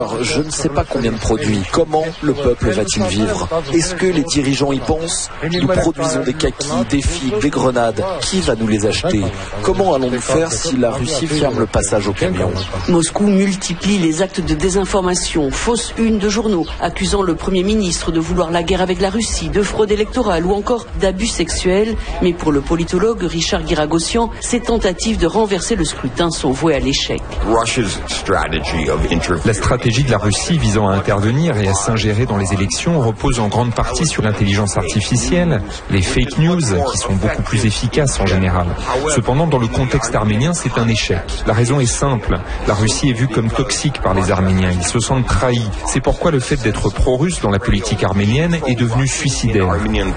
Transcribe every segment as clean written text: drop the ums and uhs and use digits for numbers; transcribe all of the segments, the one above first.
Alors, je ne sais pas combien de produits. Comment le peuple va-t-il vivre? Est-ce que les dirigeants y pensent? Nous produisons des kakis, des figues, des grenades. Qui va nous les acheter? Comment allons-nous faire si la Russie ferme le passage aux camions? Moscou multiplie les actes de désinformation, fausses unes de journaux, accusant le Premier ministre de vouloir la guerre avec la Russie, de fraude électorale ou encore d'abus sexuels. Mais pour le politologue Richard Guiragossian, ces tentatives de renverser le scrutin sont vouées à l'échec. La stratégie de la Russie visant à intervenir et à s'ingérer dans les élections repose en grande partie sur l'intelligence artificielle, les fake news, qui sont beaucoup plus efficaces en général. Cependant, dans le contexte arménien, c'est un échec. La raison est simple. La Russie est vue comme toxique par les Arméniens. Ils se sentent trahis. C'est pourquoi le fait d'être pro-russe dans la politique arménienne est devenu suicidaire.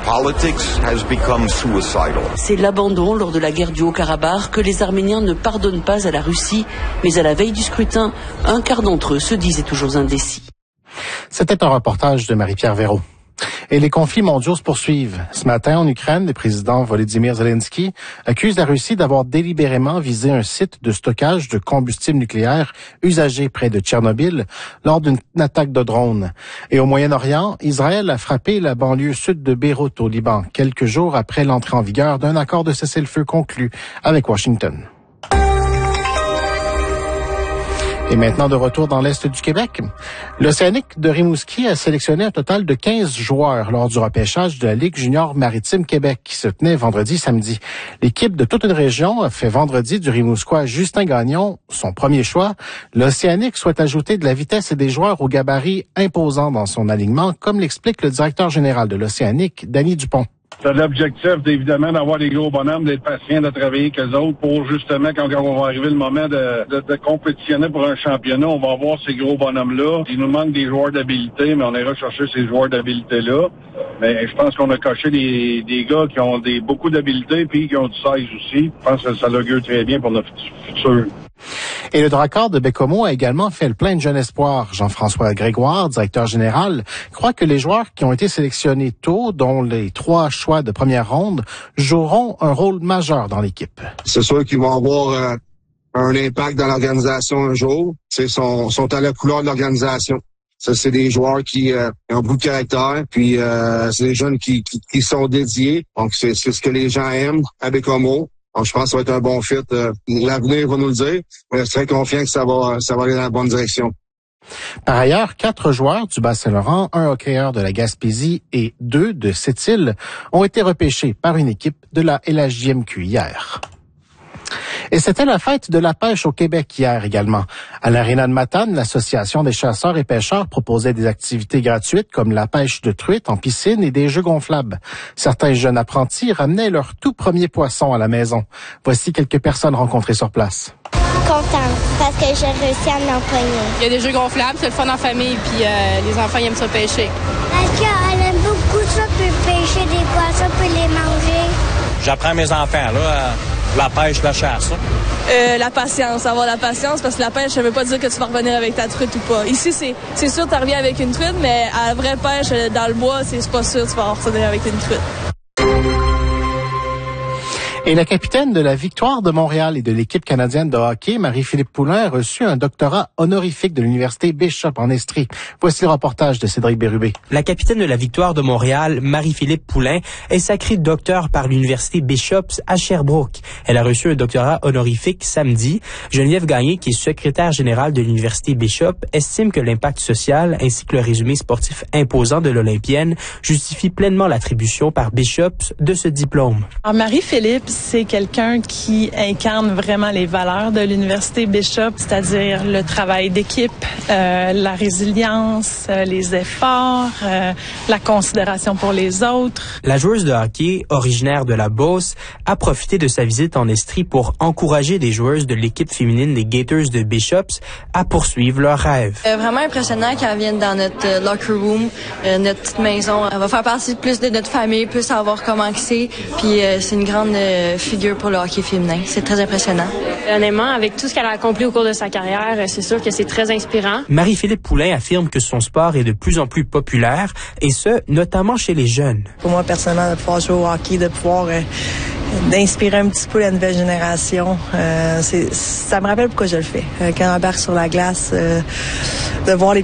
C'est l'abandon lors de la guerre du Haut-Karabakh que les Arméniens ne pardonnent pas à la Russie. Mais à la veille du scrutin, un quart d'entre eux se disaient toujours indécis. C'était un reportage de Marie-Pierre Véraud. Et les conflits mondiaux se poursuivent. Ce matin, en Ukraine, le président Volodymyr Zelensky accuse la Russie d'avoir délibérément visé un site de stockage de combustible nucléaire usagé près de Tchernobyl lors d'une attaque de drone. Et au Moyen-Orient, Israël a frappé la banlieue sud de Beyrouth au Liban, quelques jours après l'entrée en vigueur d'un accord de cessez-le-feu conclu avec Washington. Et maintenant, de retour dans l'Est du Québec. L'Océanique de Rimouski a sélectionné un total de 15 joueurs lors du repêchage de la Ligue junior maritime Québec qui se tenait samedi. L'équipe de toute une région a fait vendredi du Rimouskois Justin Gagnon son premier choix. L'Océanique souhaite ajouter de la vitesse et des joueurs au gabarit imposant dans son alignement, comme l'explique le directeur général de l'Océanique, Danny Dupont. C'est l'objectif, évidemment, d'avoir des gros bonhommes, d'être patient, de travailler avec eux autres pour, justement, quand on va arriver le moment de compétitionner pour un championnat, on va avoir ces gros bonhommes-là. Il nous manque des joueurs d'habilité, mais on ira chercher ces joueurs d'habilité-là. Mais je pense qu'on a coché des gars qui ont beaucoup d'habilité puis qui ont du size aussi. Je pense que ça l'augure très bien pour notre futur. Et le Drakkar de Baie-Comeau a également fait le plein de jeunes espoirs. Jean-François Grégoire, directeur général, croit que les joueurs qui ont été sélectionnés tôt, dont les 3 choix de première ronde, joueront un rôle majeur dans l'équipe. C'est sûr qu'ils vont avoir un impact dans l'organisation un jour. Sont à la couleur de l'organisation. Ça, c'est des joueurs qui ont beaucoup de caractère, puis c'est des jeunes qui sont dédiés. Donc, c'est ce que les gens aiment à Baie-Comeau. Donc, je pense que ça va être un bon fit. L'avenir va nous le dire. Mais je suis très confiant que ça va aller dans la bonne direction. Par ailleurs, 4 joueurs du Bas-Saint-Laurent, 1 hockeyeur de la Gaspésie et 2 de Sept-Îles ont été repêchés par une équipe de la LHJMQ hier. Et c'était la fête de la pêche au Québec hier également. À l'Aréna de Matane, l'Association des chasseurs et pêcheurs proposait des activités gratuites comme la pêche de truite en piscine et des jeux gonflables. Certains jeunes apprentis ramenaient leur tout premier poisson à la maison. Voici quelques personnes rencontrées sur place. Contente parce que j'ai réussi à m'empoigner. Il y a des jeux gonflables, c'est le fun en famille, puis les enfants ils aiment ça pêcher. Parce qu'elle aime beaucoup ça, puis pêcher des poissons, puis les manger. J'apprends mes enfants, là, la pêche, la chasse. La patience, avoir la patience, parce que la pêche, ça veut pas dire que tu vas revenir avec ta truite ou pas. Ici, c'est sûr que tu reviens avec une truite, mais à la vraie pêche, dans le bois, c'est pas sûr que tu vas revenir avec une truite. Et la capitaine de la Victoire de Montréal et de l'équipe canadienne de hockey, Marie-Philippe Poulin, a reçu un doctorat honorifique de l'Université Bishop en Estrie. Voici le reportage de Cédric Bérubé. La capitaine de la Victoire de Montréal, Marie-Philippe Poulin, est sacrée docteur par l'Université Bishop à Sherbrooke. Elle a reçu un doctorat honorifique samedi. Geneviève Gagné, qui est secrétaire générale de l'Université Bishop, estime que l'impact social ainsi que le résumé sportif imposant de l'Olympienne justifie pleinement l'attribution par Bishop de ce diplôme. Alors, Marie-Philippe, c'est quelqu'un qui incarne vraiment les valeurs de l'Université Bishop, c'est-à-dire le travail d'équipe, la résilience, les efforts, la considération pour les autres. La joueuse de hockey, originaire de la Beauce, a profité de sa visite en Estrie pour encourager les joueuses de l'équipe féminine des Gators de Bishops à poursuivre leurs rêves. Vraiment impressionnant qu'elle vienne dans notre locker room, notre petite maison. Elle va faire partie plus de notre famille, plus savoir comment c'est, puis c'est une grande figure pour le hockey féminin. C'est très impressionnant. Honnêtement, avec tout ce qu'elle a accompli au cours de sa carrière, c'est sûr que c'est très inspirant. Marie-Philippe Poulin affirme que son sport est de plus en plus populaire, et ce, notamment chez les jeunes. Pour moi, personnellement, de pouvoir jouer au hockey, de pouvoir d'inspirer un petit peu la nouvelle génération. Ça me rappelle pourquoi je le fais. Quand on embarque sur la glace, de voir les